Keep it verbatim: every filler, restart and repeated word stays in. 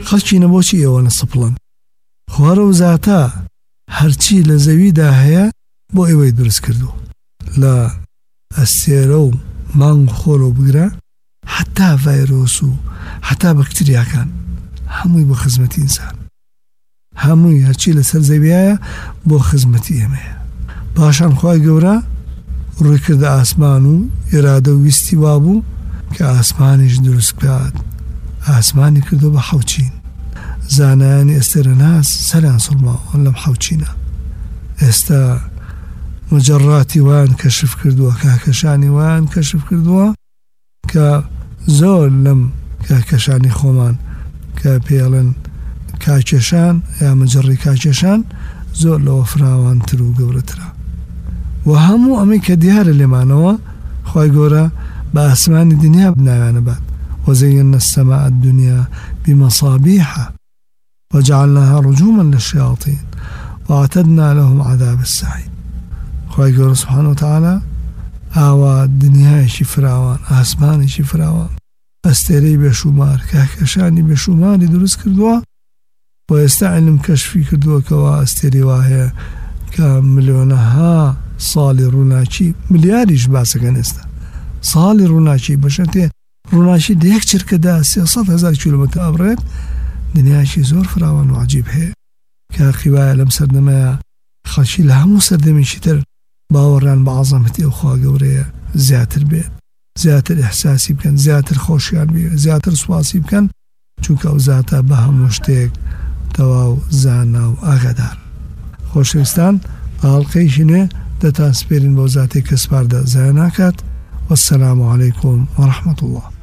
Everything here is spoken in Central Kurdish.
خەڵکی نەبۆچی ئێوە نەسپڵن خوارە و زاتە هەرچی لە زەویدا هەیە بۆ ئێوەی دروست کردو لە ئەستێرە و مانگ خۆڵۆ بگرە حتا ڤایرۆس و حتا بەکتریاکان هەمووی بۆ خزمەتی ئینسان هەمووی هەرچی لەسەر زەویایە بۆ خزمەتی ئێمەیە پاشان خوای گەورە ڕووی کردە ئاسمان و ئێرادە و ویستی وابوو کە ئاسمانیش دروست بکات ئاسمانی کردو بە حەوچین زانایانی ئێستێرە ناس سەریان سڵماوە لەم حەوچینە ئێستا مجەڕاتی وان کەشف کردووە کاکەشانی وان کەشف کردووە کە زۆر لەم کاکەشانی خۆمان کە پێڵن کاکێشان یا مجەڕی کاکێشان زۆر لەوە فراوانتر و گەورەترە و هەموو ئەمەی کە دیارە لێمانەوە خوای گەورە بە ئاسمانی دنیا بناویانە بات وزينا السماء الدنيا بمصابيح وجعلناها رجوما للشياطين واعتدنا لهم عذاب السعير خوای گەورە سبحانه وتعالى ئاوا دنیایشی فراوان ئاسمانیشی فراوان ئەستێرەی بێشومار کاکەشانی بێشوماری دروست کردووە و ئێستا علم کەشفی کردووە کەوا ئەستێری وایە کە ملیۆنەها ساڵی ڕووناچی ملیاریش باسەکەن ئێستا ساڵی ڕووناچی بەشەتێ ڕووناچی لە یەک چرکەدا سێسەد هەزار کیلۆمەتر ئەبڕێت دنیایشی زۆر فراوان و عەجیب هەیە کە قیوایە لەم سەردەمەیە خەڵکی لە هەموو سەردەمێکی تر باوەڕیان بە عەزەمەتی ئەو خوا گەورەیە زیاتر بێت زیاتر ئیحساسی بکەن زیاتر خۆشیان بێت زیاتر سواسی بکەن چونکە ئەو زاتە بە هەموو شتێک تەواو زانا و ئاگادار خۆشەویستان ئاڵلقەیەکی نوێ دەتان سپێرین بۆ زاتێک کە سپاردە زایە ناکات والسلام عليكم ورحمة الله.